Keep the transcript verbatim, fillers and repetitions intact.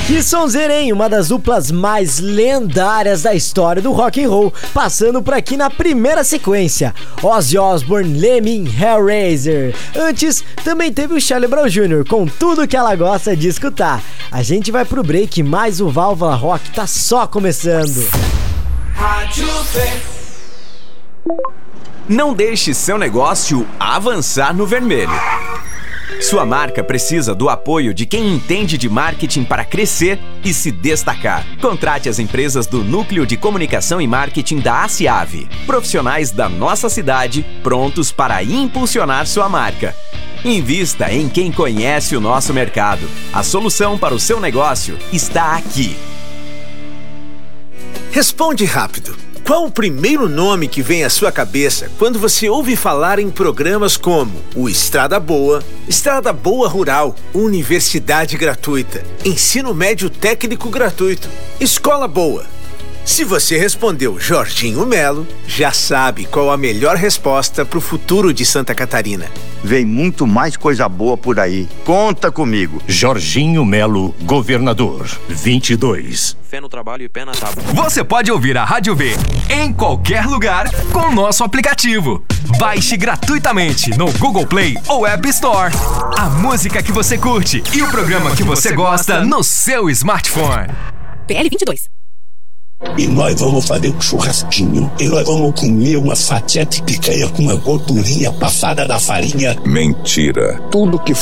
Que sonzeira, hein? Uma das duplas mais lendárias da história do rock and roll, passando por aqui na primeira sequência. Ozzy Osbourne, Lemmy, Hellraiser. Antes, também teve o Charlie Brown Júnior com tudo que ela gosta de escutar. A gente vai pro break, mas o Válvula Rock tá só começando. Rádio V. Não deixe seu negócio avançar no vermelho. Sua marca precisa do apoio de quem entende de marketing para crescer e se destacar. Contrate as empresas do Núcleo de Comunicação e Marketing da ACIAV. Profissionais da nossa cidade prontos para impulsionar sua marca. Invista em quem conhece o nosso mercado. A solução para o seu negócio está aqui. Responde rápido. Qual o primeiro nome que vem à sua cabeça quando você ouve falar em programas como o Estrada Boa, Estrada Boa Rural, Universidade Gratuita, Ensino Médio Técnico Gratuito, Escola Boa? Se você respondeu Jorginho Melo, já sabe qual a melhor resposta para o futuro de Santa Catarina. Vem muito mais coisa boa por aí. Conta comigo. Jorginho Melo, governador, vinte e dois. Fé no trabalho e pé na tábua. Você pode ouvir a Rádio V em qualquer lugar com o nosso aplicativo. Baixe gratuitamente no Google Play ou App Store. A música que você curte e o programa que você gosta no seu smartphone. P L vinte e dois. E nós vamos fazer um churrasquinho. E nós vamos comer uma fatia de picanha com uma gordurinha passada da farinha. Mentira. Tudo que